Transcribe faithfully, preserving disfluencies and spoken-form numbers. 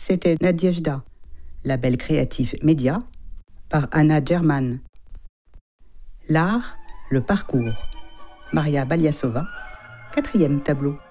c'était Nadejda, label créatif média, par Anna German. L'art, le parcours, Maria Baliasova, quatrième tableau.